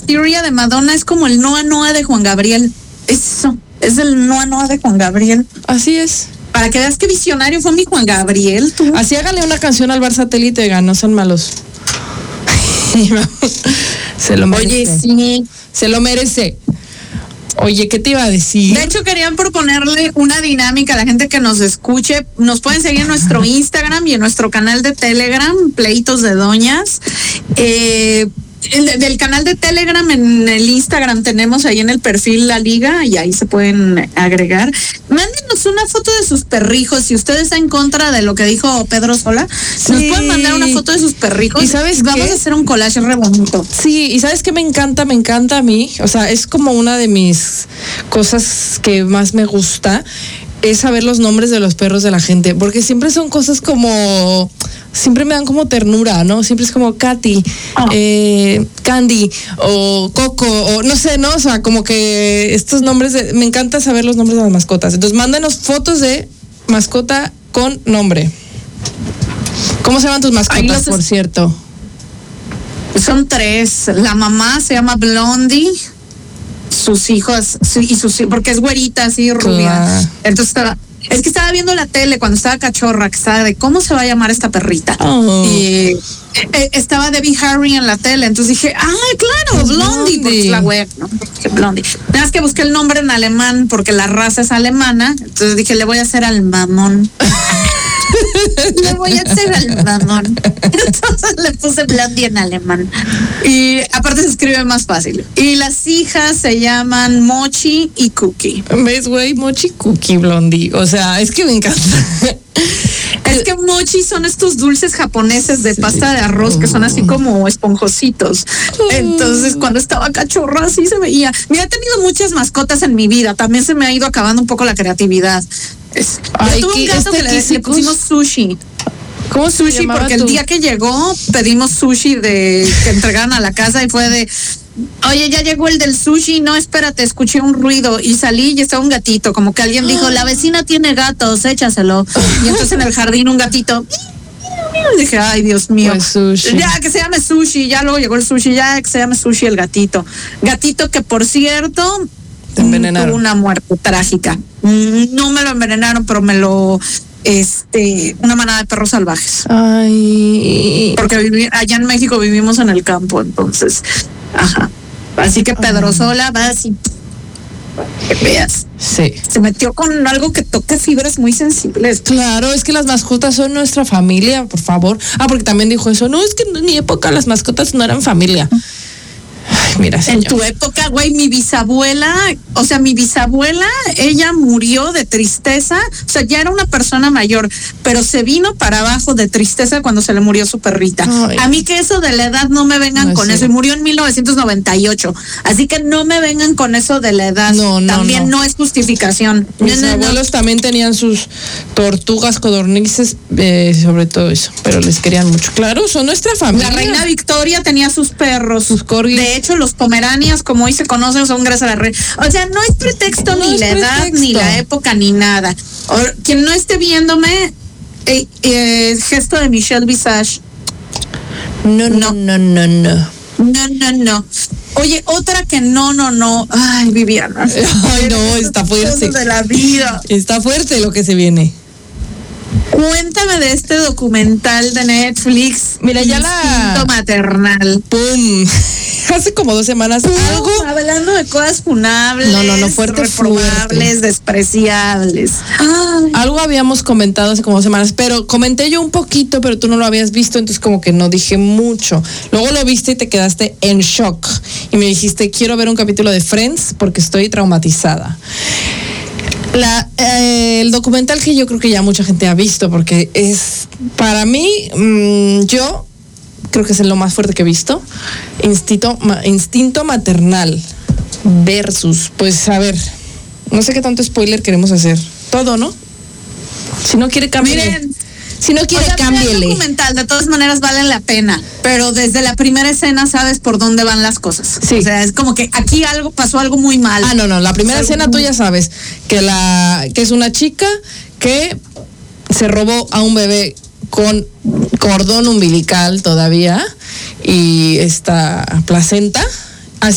Hysteria de Madonna es como el Noa Noa de Juan Gabriel. Eso, es el Noa Noa de Juan Gabriel. Así es. Para que veas qué visionario fue mi Juan Gabriel, tú. Así hágale una canción al Bar Satélite, oigan, no sean malos. Se lo merece. Oye, sí. Se lo merece. Oye, ¿qué te iba a decir? De hecho, querían proponerle una dinámica a la gente que nos escuche. Nos pueden seguir en nuestro Instagram y en nuestro canal de Telegram, Pleitos de Doñas. Del canal de Telegram, en el Instagram tenemos ahí en el perfil la liga y ahí se pueden agregar. Mándenos una foto de sus perrijos. Si usted está en contra de lo que dijo Pedro Sola, nos pueden mandar una foto de sus perrijos. ¿Y sabes Vamos qué? a hacer un collage re bonito. Sí, y ¿sabes qué me encanta? Me encanta a mí. O sea, es como una de mis cosas que más me gusta, es saber los nombres de los perros de la gente, porque siempre son cosas como... Siempre me dan como ternura, ¿no? Siempre es como Katy, Candy o Coco, o no sé, ¿no? O sea, como que estos nombres, me encanta saber los nombres de las mascotas. Entonces, mándanos fotos de mascota con nombre. ¿Cómo se llaman tus mascotas, por cierto? Son 3. La mamá se llama Blondie. Sus hijos, porque es güerita, así rubia. Entonces es que estaba viendo la tele cuando estaba cachorra, que estaba de cómo se va a llamar esta perrita. Y estaba Debbie Harry en la tele, entonces dije, claro, Blondie, porque es la wea, ¿no? Blondie. Nada más que busqué el nombre en alemán porque la raza es alemana, entonces dije, le voy a hacer al mamón. Le voy a hacer al mamón. Entonces le puse Blondie en alemán. Y aparte se escribe más fácil. Y las hijas se llaman Mochi y Cookie. ¿Ves, güey? Mochi, Cookie, Blondie. O sea, es que me encanta. Es que mochi son estos dulces japoneses de pasta de arroz que son así como esponjositos. Entonces, cuando estaba cachorra, así se veía. Mira, he tenido muchas mascotas en mi vida. También se me ha ido acabando un poco la creatividad. Yo tuve un gato que le pusimos Sushi. ¿Cómo Sushi? Porque el día que llegó pedimos sushi que entregaran a la casa y fue de... Oye, ya llegó el del sushi, no, espérate, escuché un ruido y salí y estaba un gatito, como que alguien dijo, la vecina tiene gatos, échaselo. Y entonces en el jardín un gatito, y dije, ay, Dios mío, pues ya que se llame Sushi, ya luego llegó el sushi, ya que se llame Sushi el gatito. Gatito que, por cierto, te envenenaron. Tuvo una muerte trágica. No me lo envenenaron, pero me lo... una manada de perros salvajes. Ay. Porque allá en México vivimos en el campo, entonces... Ajá. Así que Pedro Sola va así. Que veas. Sí. Se metió con algo que toca fibras muy sensibles. Claro, es que las mascotas son nuestra familia, por favor. Porque también dijo eso. No, es que en mi época las mascotas no eran familia. Ay, mira, señor. En tu época, güey, mi bisabuela, ella murió de tristeza, o sea, ya era una persona mayor, pero se vino para abajo de tristeza cuando se le murió su perrita. Ay. A mí que eso de la edad no me vengan con eso, y murió en 1998, así que no me vengan con eso de la edad. También no es justificación. Mis abuelos también tenían sus tortugas, codornices, sobre todo eso, pero les querían mucho. Claro, son nuestra familia. La reina Victoria tenía sus perros, sus corgis. De hecho, los pomeranias, como hoy se conocen, son gracias a la reina. O sea, no es pretexto ni la edad, ni la época, ni nada. Quien no esté viéndome, gesto de Michelle Visage. No. Oye, otra que no. Ay, Viviana. Ay, no, está fuerte. De la vida. Está fuerte lo que se viene. Cuéntame de este documental de Netflix. Mira, ya Instinto maternal. ¡Pum! Hace como 2 semanas. Algo. Hablando de cosas funables. No, fuerte, reprobables, despreciables. Ay. Algo habíamos comentado hace como 2 semanas, pero comenté yo un poquito, pero tú no lo habías visto, entonces como que no dije mucho. Luego lo viste y te quedaste en shock. Y me dijiste, quiero ver un capítulo de Friends porque estoy traumatizada. El documental que yo creo que ya mucha gente ha visto, porque es, para mí, yo creo que es lo más fuerte que he visto. Instinto maternal versus, pues a ver, no sé qué tanto spoiler queremos hacer. Todo, ¿no? Si no quiere, cámbiale. Miren, si no quiere, cámbiale. El documental, de todas maneras, valen la pena, pero desde la primera escena sabes por dónde van las cosas. Sí. O sea, es como que aquí pasó algo muy mal. No, la primera escena tú ya sabes que es una chica que se robó a un bebé con cordón umbilical todavía y esta placenta